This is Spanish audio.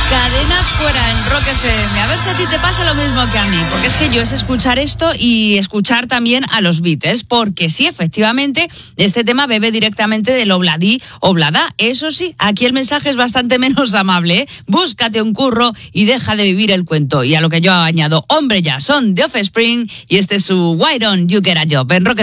Cadenas fuera en Rock FM. A ver si a ti te pasa lo mismo que a mí, porque es que yo es escuchar esto y escuchar también a los Beatles, porque sí, efectivamente, este tema bebe directamente del obladí, oblada. Eso sí, aquí el mensaje es bastante menos amable, ¿eh? Búscate un curro y deja de vivir el cuento. Y a lo que yo añado, hombre ya, son The Offspring y este es su Why Don't You Get a Job en Rock FM.